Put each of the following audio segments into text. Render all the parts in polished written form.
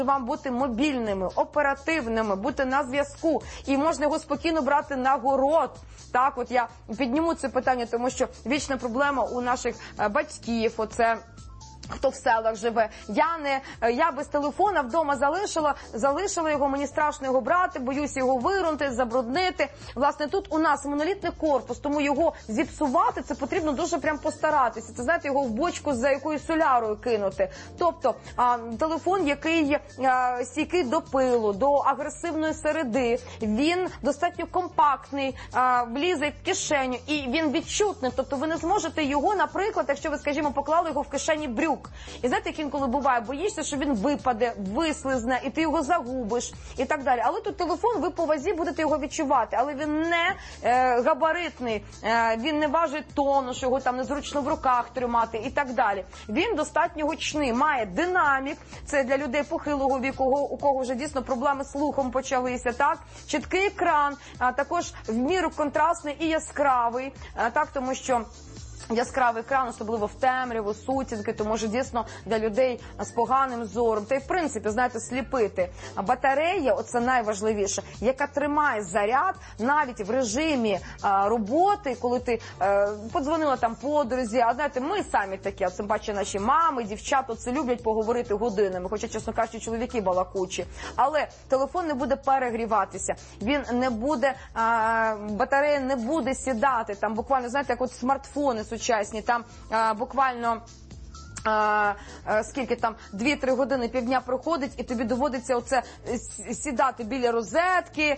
вам бути мобільними, оперативними, бути на зв'язку. І можна його спокійно брати на город. Так, от я підніму це питання, тому що вічна проблема у наших батьків, оце... хто в селах живе. Я без телефона вдома залишила його, мені страшно його брати, боюсь його вирунути, забруднити. Власне, тут у нас монолітний корпус, тому його зіпсувати, це потрібно дуже прям постаратися. Це, знаєте, його в бочку за якоюсь солярою кинути. Тобто, телефон, який стійкий до пилу, до агресивної середи, він достатньо компактний, влізе в кишеню, і він відчутний. Тобто, ви не зможете його, наприклад, якщо ви, скажімо, поклали його в кишені брюк. І знаєте, як інколи буває, боїшся, що він випаде, вислизне, і ти його загубиш, і так далі. Але тут телефон, ви по вазі будете його відчувати, але він не габаритний, він не важить тонну, що його там незручно в руках тримати, і так далі. Він достатньо гучний, має динамік, це для людей похилого віку, у кого вже дійсно проблеми з слухом почалися, так? Чіткий екран, також в міру контрастний і яскравий, так, тому що яскравий екран, особливо в темряву, сутінки, то може дійсно для людей з поганим зором, та й в принципі, знаєте, сліпити. Батарея, оце найважливіше, яка тримає заряд навіть в режимі роботи, коли ти подзвонила там подрузі, а знаєте, ми самі такі, тим паче наші мами, дівчата, це люблять поговорити годинами, хоча, чесно кажучи, чоловіки балакучі. Але телефон не буде перегріватися, він не буде, батарея не буде сідати, там буквально, знаєте, як от смартфони сучасні, там буквально скільки там, 2-3 години, півдня проходить, і тобі доводиться оце сідати біля розетки,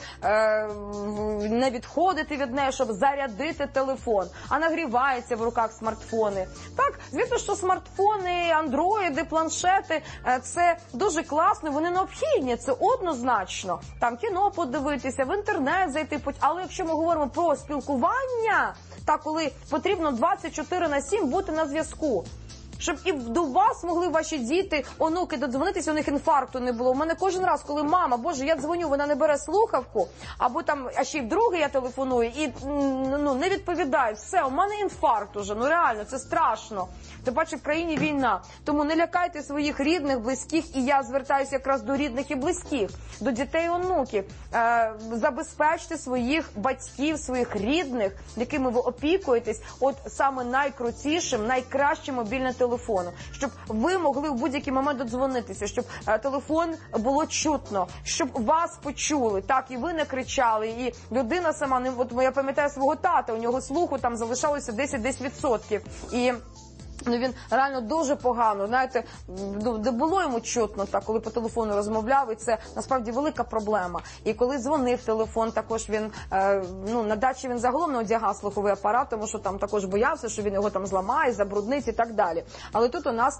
не відходити від неї, щоб зарядити телефон. А нагрівається в руках смартфони. Так, звісно, що смартфони, андроїди, планшети, це дуже класно, вони необхідні, це однозначно. Там кіно подивитися, в інтернет зайти, але якщо ми говоримо про спілкування, так, коли потрібно 24/7 бути на зв'язку, щоб і до вас могли ваші діти, онуки додзвонитися, у них інфаркту не було. У мене кожен раз, коли мама, боже, я дзвоню, вона не бере слухавку, або там, а ще й вдруге я телефоную, і не відповідає, все, у мене інфаркт уже, реально, це страшно. Тим паче в країні війна. Тому не лякайте своїх рідних, близьких, і я звертаюся якраз до рідних і близьких, до дітей і онуків. Забезпечте своїх батьків, своїх рідних, якими ви опікуєтесь, от саме найкрутішим, найкращим мобільним телефоном, щоб ви могли в будь-який момент додзвонитися, щоб телефон було чутно, щоб вас почули, так, і ви не кричали, і людина сама, от я пам'ятаю свого тата, у нього слуху там залишалося 10%, і він реально дуже погано, знаєте, де було йому чутно, так, коли по телефону розмовляв, і це насправді велика проблема. І коли дзвонив телефон, також він, на дачі він загалом не одягав слуховий апарат, тому що там також боявся, що він його там зламає, забруднить і так далі. Але тут у нас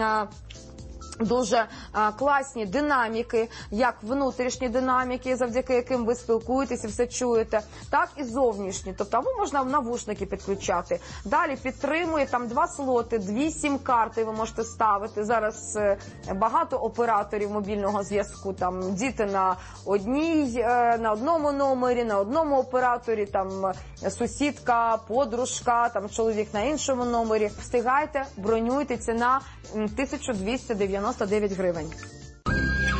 дуже класні динаміки, як внутрішні динаміки, завдяки яким ви спілкуєтеся, все чуєте, так і зовнішні. Тобто, або можна в навушники підключати. Далі підтримує там 2 слоти, 2 сім-карти ви можете ставити. Зараз багато операторів мобільного зв'язку, там діти на одному номері, на одному операторі, там сусідка, подружка, там чоловік на іншому номері. Встигайте, бронюйте, ціна 1299 гривень.